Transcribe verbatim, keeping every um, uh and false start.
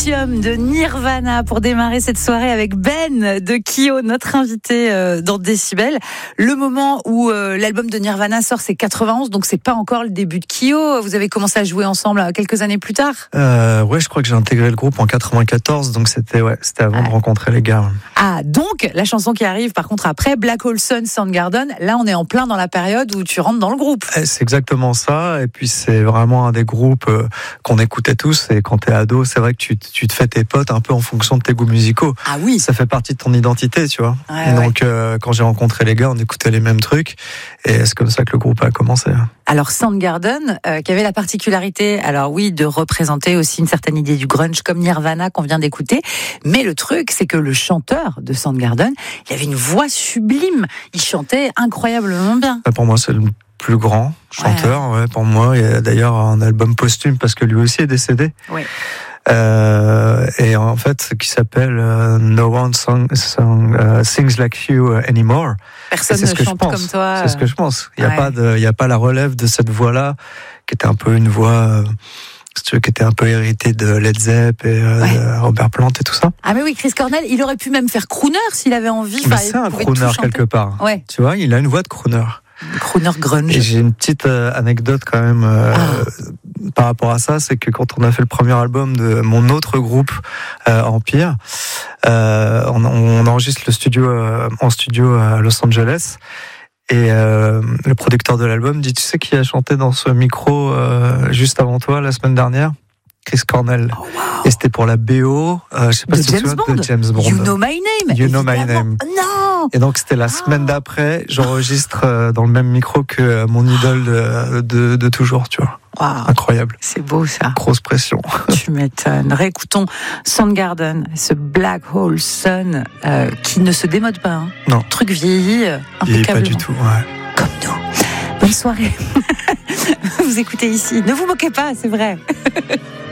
Lithium de Nirvana pour démarrer cette soirée avec Ben de Kyo, notre invité euh, dans Décibel. Le moment où euh, l'album de Nirvana sort, c'est quatre-vingt-onze, donc c'est pas encore le début de Kyo. Vous avez commencé à jouer ensemble euh, quelques années plus tard. Euh, ouais, je crois que j'ai intégré le groupe en quatre-vingt-quatorze, donc c'était ouais, c'était avant ah. de rencontrer les gars. Ah, donc la chanson qui arrive par contre après, Black Hole Sun, Soundgarden, là on est en plein dans la période où tu rentres dans le groupe. C'est exactement ça, et puis c'est vraiment un des groupes euh, qu'on écoutait tous, et quand t'es ado, c'est vrai que tu, tu te fais tes potes un peu en fonction de tes goûts musicaux. Ah oui. Ça fait partie de ton identité, tu vois. Ouais, donc ouais. Euh, quand j'ai rencontré les gars, on écoutait les mêmes trucs, et c'est comme ça que le groupe a commencé. Alors Soundgarden, euh, qui avait la particularité, alors oui, de représenter aussi une certaine idée du grunge comme Nirvana qu'on vient d'écouter, mais le truc, c'est que le chanteur de Soundgarden, il avait une voix sublime, il chantait incroyablement bien. Pour moi, c'est le plus grand chanteur, ouais. Ouais, pour moi. Il y a d'ailleurs un album posthume parce que lui aussi est décédé. Ouais. Euh, et en fait, qui s'appelle uh, No One song, song, uh, Sings Like You Anymore. Personne ne chante comme toi. C'est ce que je pense. Il n'y a ouais. pas de, il y a pas la relève de cette voix-là, qui était un peu une voix, euh, si tu veux, qui était un peu héritée de Led Zepp et euh, ouais. de Robert Plant et tout ça. Ah mais oui, Chris Cornell, il aurait pu même faire crooner s'il avait envie. Mais c'est un crooner quelque part. Ouais. Tu vois, il a une voix de crooner. Crooner grunge. Et j'ai une petite euh, anecdote quand même euh, ah. par rapport à ça, c'est que quand on a fait le premier album de mon autre groupe euh, Empire, euh, on, on enregistre le studio euh, en studio à Los Angeles, et euh, le producteur de l'album dit: tu sais qui a chanté dans ce micro euh, juste avant toi la semaine dernière? Chris Cornell. Oh, wow. Et c'était pour la B O, euh, je sais pas de si tu te souviens de James Bond. You Know My Name. You Know évidemment. My Name. Non. Et donc c'était la semaine ah. d'après, j'enregistre euh, dans le même micro que mon idole de, de, de toujours, tu vois. Wow. Incroyable. C'est beau ça. Grosse pression. Tu m'étonnes. Réécoutons Soundgarden, ce Black Hole Sun euh, qui ne se démode pas. Hein. Non. Truc vieilli, euh, impeccablement. Pas du tout, ouais. Comme nous. Bonne soirée. Vous écoutez ici. Ne vous moquez pas, c'est vrai.